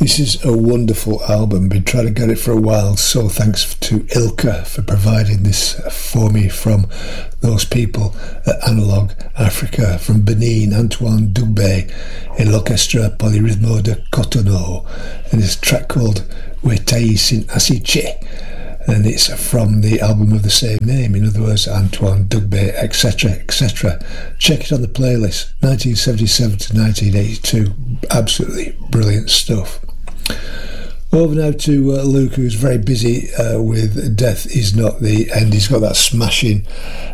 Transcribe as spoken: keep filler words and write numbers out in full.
This is a wonderful album. Been trying to get it for a while, so thanks to Ilka for providing this for me from those people at Analog Africa. From Benin, Antoine Dugbe in l'Orchestre Polyrhythmo de Cotonou, and this track called Wetais in Asiche, and it's from the album of the same name, in other words, Antoine Dugbe, etc, et cetera. Check it on the playlist, nineteen seventy-seven to nineteen eighty-two, absolutely brilliant stuff. Over now to uh, Luke, who's very busy uh, with Death Is Not the End. He's got that smashing